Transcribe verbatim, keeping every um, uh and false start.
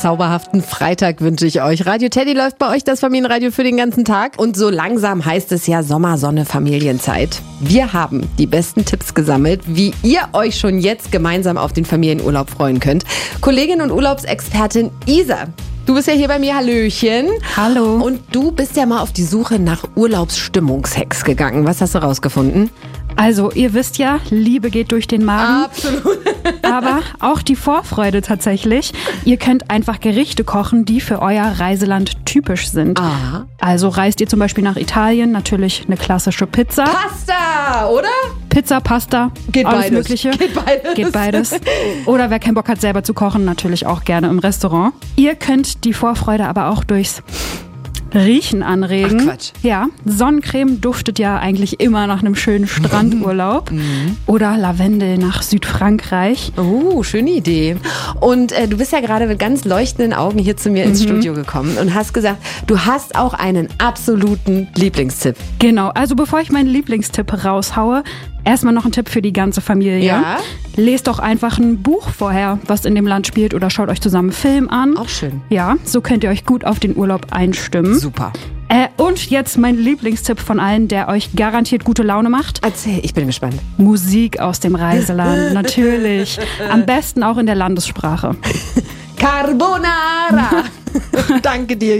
Zauberhaften Freitag wünsche ich euch. Radio Teddy läuft bei euch das Familienradio für den ganzen Tag. Und so langsam heißt es ja Sommersonne Familienzeit. Wir haben die besten Tipps gesammelt, wie ihr euch schon jetzt gemeinsam auf den Familienurlaub freuen könnt. Kollegin und Urlaubsexpertin Isa, du bist ja hier bei mir. Hallöchen. Hallo. Und du bist ja mal auf die Suche nach Urlaubsstimmungshacks gegangen. Was hast du rausgefunden? Also, ihr wisst ja, Liebe geht durch den Magen. Absolut. Aber auch die Vorfreude tatsächlich. Ihr könnt einfach Gerichte kochen, die für euer Reiseland typisch sind. Aha. Also reist ihr zum Beispiel nach Italien, natürlich eine klassische Pizza. Pasta, oder? Pizza, Pasta, Geht alles beides. Mögliche. Geht beides. Geht beides. Oder wer keinen Bock hat, selber zu kochen, natürlich auch gerne im Restaurant. Ihr könnt die Vorfreude aber auch durchs Riechen anregen. Ach, Quatsch. Ja, Sonnencreme duftet ja eigentlich immer nach einem schönen Strandurlaub. Mhm. Oder Lavendel nach Südfrankreich. Oh, schöne Idee. Und äh, du bist ja gerade mit ganz leuchtenden Augen hier zu mir ins Mhm. Studio gekommen und hast gesagt, du hast auch einen absoluten Lieblingstipp. Genau, also bevor ich meinen Lieblingstipp raushaue, erstmal noch ein Tipp für die ganze Familie. Ja. Lest doch einfach ein Buch vorher, was in dem Land spielt, oder schaut euch zusammen einen Film an. Auch schön. Ja, so könnt ihr euch gut auf den Urlaub einstimmen. Super. Äh, und jetzt mein Lieblingstipp von allen, der euch garantiert gute Laune macht. Erzähl, ich bin gespannt. Musik aus dem Reiseland, natürlich. Am besten auch in der Landessprache. Carbonara. Danke dir.